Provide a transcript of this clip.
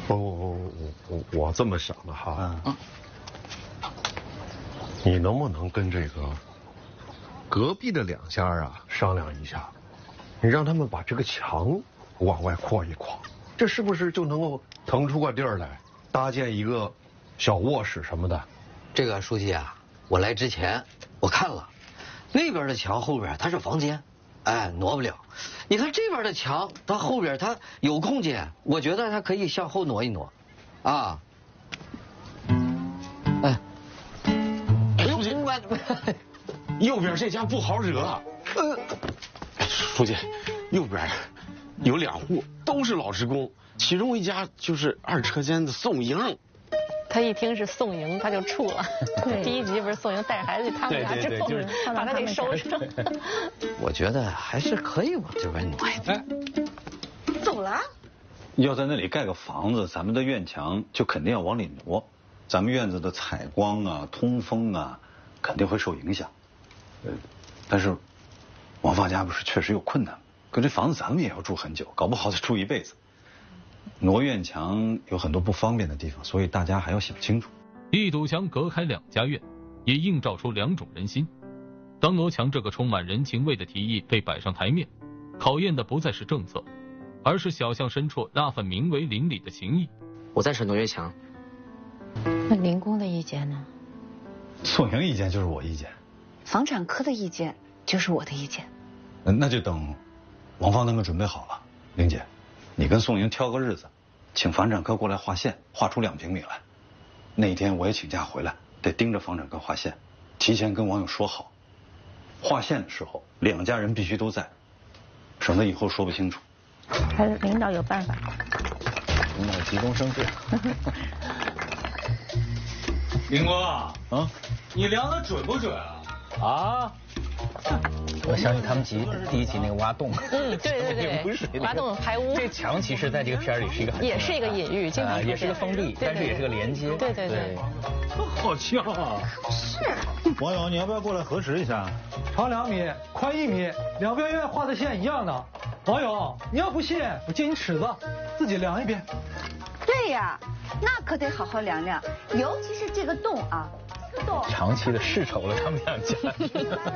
我这么想的哈，你能不能跟这个隔壁的两家啊商量一下，你让他们把这个墙往外扩一扩，这是不是就能够腾出个地儿来，搭建一个小卧室什么的？ 这个书记啊，我来之前我看了，那边的墙后边它是房间，哎，挪不了。你看这边的墙，它后边它有空间，我觉得它可以向后挪一挪，啊。哎， 书记，右边这家不好惹。书记，右边有2户都是老职工，其中一家就是2车间的宋莹。 他一听是宋莹，他就怵了。第1集不是宋莹带着孩子去他们家之后，就是把他给收拾了。 我觉得还是可以往这边挪一挪。 哎， 怎么了？ 要在那里盖个房子，咱们的院墙就肯定要往里挪，咱们院子的采光啊、通风啊，肯定会受影响。但是王放家不是确实有困难，可这房子咱们也要住很久，搞不好得住一辈子。挪院墙有很多不方便的地方，所以大家还要想清楚。 一堵墙隔开2家院，也映照出2种人心。当挪墙这个充满人情味的提议被摆上台面，考验的不再是政策，而是小巷深处那份名为邻里的情谊。 我赞成挪院墙。 那林工的意见呢？ 宋莹意见就是我意见， 房产科的意见就是我的意见。 那就等王芳他们准备好了，玲姐，你跟宋莹挑个日子，请房产科过来画线，画出2平米来。那一天我也请假回来，得盯着房产科画线，提前跟网友说好，画线的时候2家人必须都在，省得以后说不清楚。 还是领导有办法。 领导急中生智。 林工啊，你量的准不准啊？ 啊！我想起他们第1集那个挖洞， 对，挖洞排污。 这墙其实在这个片里是一个也是一个隐喻，经常也是个封闭，但是也是个连接。 对， 好像啊。 是。 网友，你要不要过来核实一下？ 长2米，宽1米，2边院画的线一样的。网友，你要不信，我借你尺子，自己量一遍。 对呀，那可得好好量量，尤其是这个洞啊， 长期的世仇了他们2家。